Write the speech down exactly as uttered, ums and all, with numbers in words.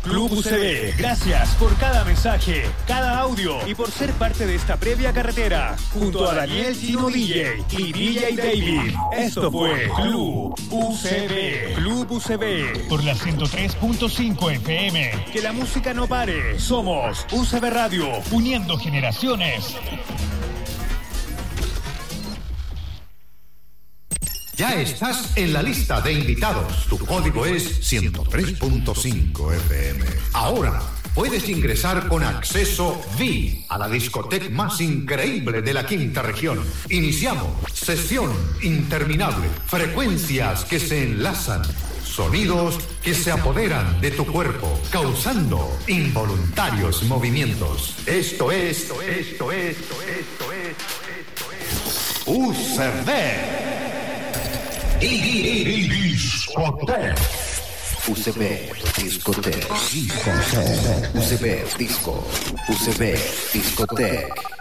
Club U C B. Gracias por cada mensaje, cada audio y por ser parte de esta previa carretera. Junto a Daniel Chino D J y D J David. Esto fue Club U C B. Club U C B. Por la ciento tres punto cinco F M. Que la música no pare. Somos U C B Radio. Uniendo generaciones. Ya estás en la lista de invitados. Tu código es ciento tres punto cinco F M. Ahora puedes ingresar con acceso V I P a la discoteca más increíble de la quinta región. Iniciamos. Sesión interminable. Frecuencias que se enlazan. Sonidos que se apoderan de tu cuerpo, causando involuntarios movimientos. Esto es, esto es, esto es, esto es, esto es, esto es. U C B. Discoteca. U C B Discoteca. U C B Disco. U C B Discoteca.